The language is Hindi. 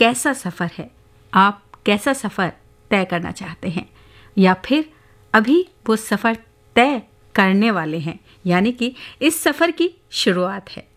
कैसा सफ़र है, आप कैसा सफ़र तय करना चाहते हैं, या फिर अभी वो सफ़र तय करने वाले हैं, यानी कि इस सफ़र की शुरुआत है।